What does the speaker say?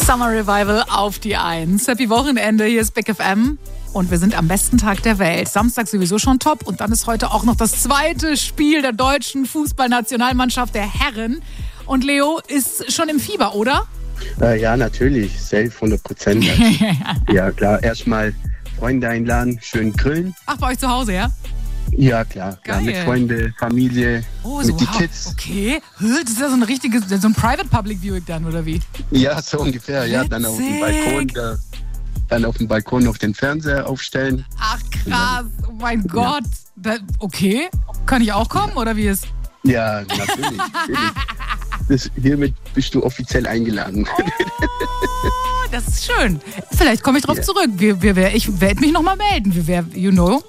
Summer Revival auf die 1. Happy Wochenende, hier ist Big FM. Und wir sind am besten Tag der Welt. Samstag sowieso schon top. Und dann ist heute auch noch das zweite Spiel der deutschen Fußballnationalmannschaft der Herren. Und Leo ist schon im Fieber, oder? Ja, natürlich. Safe, 100%. Ja, klar. Erstmal Freunde einladen, schön grillen. Ach, bei euch zu Hause, ja? Ja, klar. Geil. Mit Freunde, Familie, mit die Kids. Okay. Das ist ja so ein Private Public Viewing dann, oder wie? Ja, so ungefähr. Ja, dann auf dem Balkon. Dann auf dem Balkon noch den Fernseher aufstellen. Ach, krass. Oh mein Gott. Okay. Kann ich auch kommen, oder wie ist? Ja, natürlich. Hiermit bist du offiziell eingeladen. Oh, das ist schön. Vielleicht komme ich drauf zurück. Ich werde mich nochmal melden. You know.